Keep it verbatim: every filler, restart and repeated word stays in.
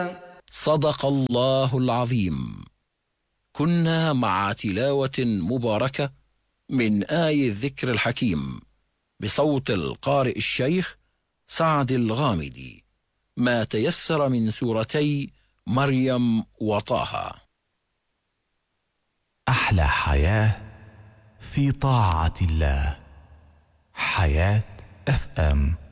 صدق الله العظيم. كنا مع تلاوة مباركة من آي الذكر الحكيم بصوت القارئ الشيخ سعد الغامدي، ما تيسر من سورتي مريم وطه. أحلى حياة في طاعة الله. حياة اف ام.